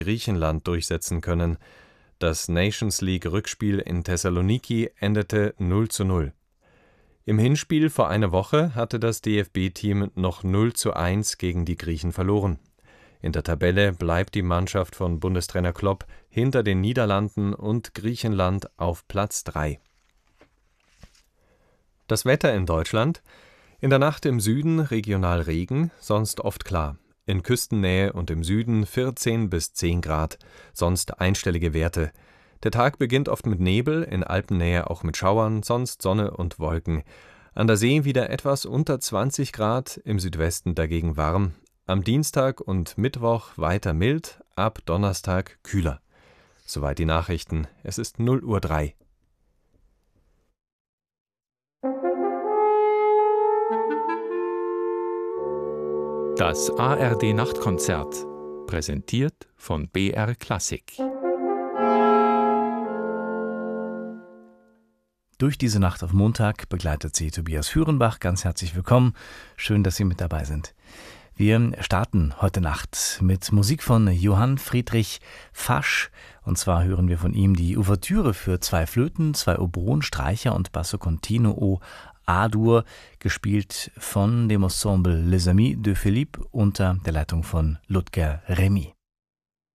Griechenland durchsetzen können. Das Nations-League-Rückspiel in Thessaloniki endete 0:0. Im Hinspiel vor einer Woche hatte das DFB-Team noch 0:1 gegen die Griechen verloren. In der Tabelle bleibt die Mannschaft von Bundestrainer Klopp hinter den Niederlanden und Griechenland auf Platz 3. Das Wetter in Deutschland: In der Nacht im Süden regional Regen, sonst oft klar. In Küstennähe und im Süden 14 bis 10 Grad, sonst einstellige Werte. Der Tag beginnt oft mit Nebel, in Alpennähe auch mit Schauern, sonst Sonne und Wolken. An der See wieder etwas unter 20 Grad, im Südwesten dagegen warm. Am Dienstag und Mittwoch weiter mild, ab Donnerstag kühler. Soweit die Nachrichten. Es ist 0:03 Uhr. Das ARD-Nachtkonzert, präsentiert von BR Klassik. Durch diese Nacht auf Montag begleitet Sie Tobias Führenbach. Ganz herzlich willkommen. Schön, dass Sie mit dabei sind. Wir starten heute Nacht mit Musik von Johann Friedrich Fasch. Und zwar hören wir von ihm die Ouvertüre für 2 Flöten, 2 Oboen, Streicher und Basso Continuo A-Dur, gespielt von dem Ensemble Les Amis de Philippe unter der Leitung von Ludger Remy.